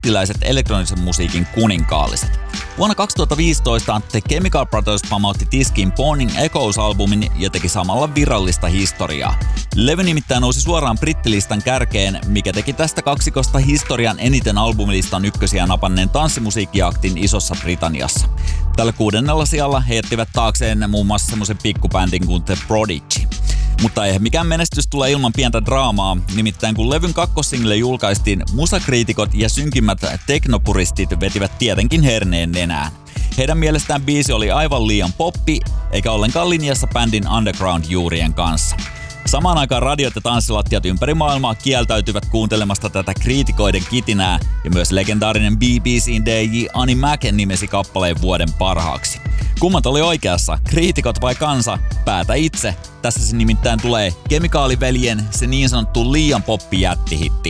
brittiläiset elektronisen musiikin kuninkaalliset. Vuonna 2015 The Chemical Brothers pamautti tiskiin Burning Echoes-albumin ja teki samalla virallista historiaa. Levy nimittäin nousi suoraan brittilistan kärkeen, mikä teki tästä kaksikosta historian eniten albumilistan ykkösiä napanneen tanssimusiikkiaktin Isossa Britanniassa. Tällä 6. sijalla he jättivät taakseen muun muassa semmoisen pikkubändin kuin The Prodigy. Mutta eihän mikään menestys tule ilman pientä draamaa, nimittäin kun levyn kakkosingle julkaistiin, musakriitikot ja synkimmät teknopuristit vetivät tietenkin herneen nenään. Heidän mielestään biisi oli aivan liian poppi, eikä ollenkaan linjassa bändin underground-juurien kanssa. Samaan aikaan radiot ja tanssilattiat ympäri maailmaa kieltäytyvät kuuntelemasta tätä kriitikoiden kitinää, ja myös legendaarinen BBC:n DJ Annie Mac nimesi kappaleen vuoden parhaaksi. Kummat oli oikeassa, kriitikot vai kansa? Päätä itse. Tässä se nimittäin tulee Kemikaaliveljen se niin sanottu liian poppi jättihitti.